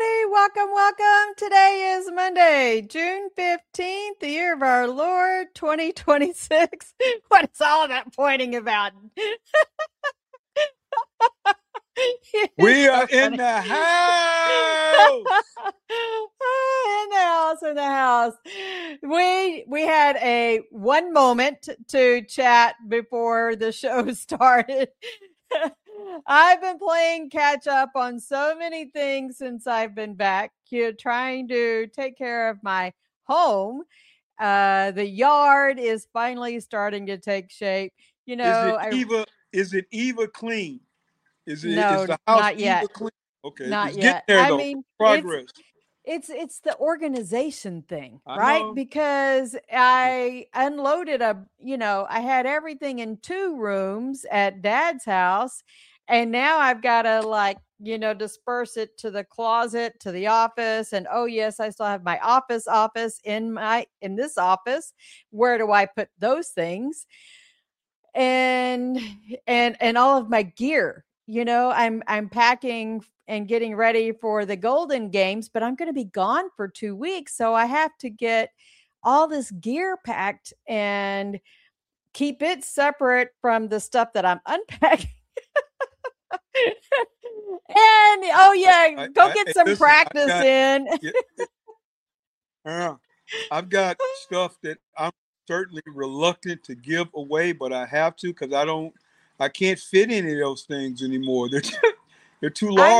everybody. Welcome. Today is Monday, June 15th, the year of our Lord 2026. What is all that pointing about? We are so in the house. in the house. We had a one moment to chat before the show started. I've been playing catch up on so many things since I've been back. Trying to take care of my home. The yard is finally starting to take shape. You Is it know, I Eva? Is it Eva clean? Is no, the house not Eva yet. clean? Okay, Not it's getting yet. there I though. mean, Progress. it's the organization thing, I right? know. Because I unloaded I had everything in two rooms at dad's house, and now I've got to disperse it to the closet, to the office, and oh yes, I still have my office in this office. Where do I put those things? And and all of my gear. I'm packing and getting ready for the Golden Games, but I'm going to be gone for 2 weeks, so I have to get all this gear packed and keep it separate from the stuff that I'm unpacking. And oh yeah, go get Hey, some listen. practice in. Yeah, uh, I've got stuff that I'm certainly reluctant to give away, but I have to because I can't fit any of those things anymore. They're too I large.